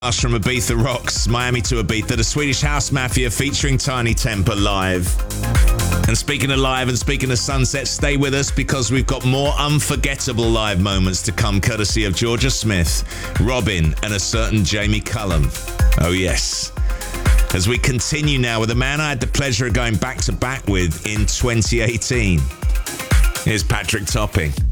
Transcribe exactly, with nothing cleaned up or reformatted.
From Ibiza Rocks, Miami to Ibiza, the Swedish House Mafia featuring Tiny Temper live. And speaking of live and speaking of sunset, stay with us because we've got more unforgettable live moments to come, courtesy of Georgia Smith, Robin, and a certain Jamie Cullum. Oh yes. As we continue now with a man I had the pleasure of going back to back with in twenty eighteen. Here's Patrick Topping.